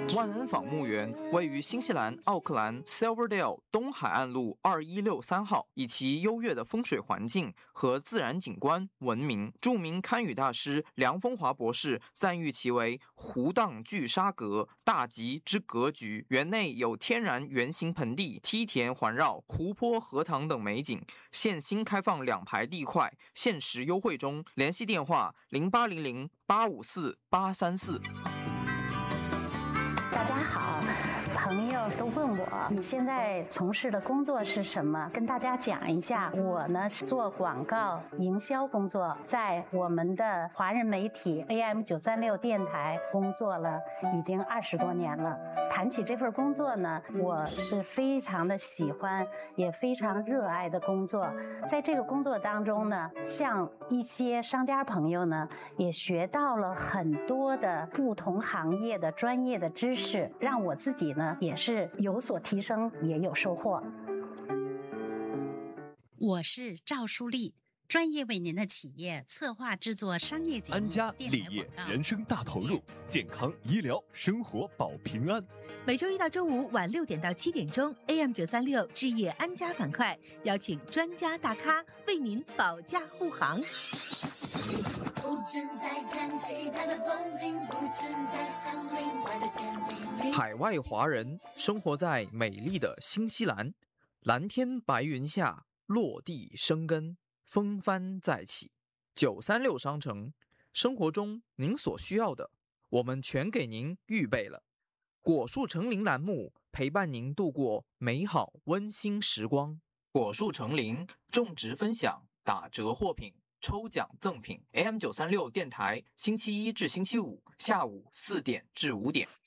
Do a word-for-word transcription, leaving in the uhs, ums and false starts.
万恩坊墓园位于新西兰奥克兰 Silverdale 东海岸路二一六三号，以其优越的风水环境和自然景观闻名。著名堪舆大师梁风华博士赞誉其为湖荡聚沙阁，大吉之格局。园内有天然圆形盆地、梯田环绕、湖泊、荷塘等美景。现新开放两排地块，限时优惠中。联系电话零八零零八五四八三四。 大家好，朋友都问我你现在从事的工作是什么，跟大家讲一下。我呢是做广告营销工作，在我们的华人媒体 A M 九三六电台工作了已经二十多年了。谈起这份工作呢，我是非常的喜欢，也非常热爱的工作。在这个工作当中呢，像一些商家朋友呢，也学到了很多的不同行业的专业的知识，让我自己呢也是有所提升，也有收获。 我是赵淑丽，专业为您的企业策划制作商业节目、 安家立业，人生大投入，健康医疗生活保平安。 每周一到周五晚六点到七点钟 A M 九三六置业安家板块，邀请专家大咖为您保驾护航。 不正在看其他的风景，不正在想另外的天地。 海外华人生活在美丽的新西兰，蓝天白云下落地生根，风帆再起。九三六商城，生活中您所需要的，我们全给您预备了。果树成林栏目陪伴您度过美好温馨时光。果树成林种植分享，打折货品，抽奖赠品。A M 九三六电台，星期一至星期五下午四点至五点。